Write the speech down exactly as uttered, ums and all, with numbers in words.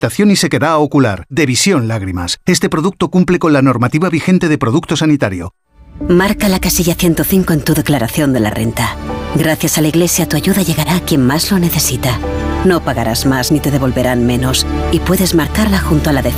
y sequedad ocular, de Visión Lágrimas. Este producto cumple con la normativa vigente de producto sanitario. Marca la casilla ciento cinco en tu declaración de la renta. Gracias a la Iglesia, tu ayuda llegará a quien más lo necesita. No pagarás más ni te devolverán menos. Y puedes marcarla junto a la de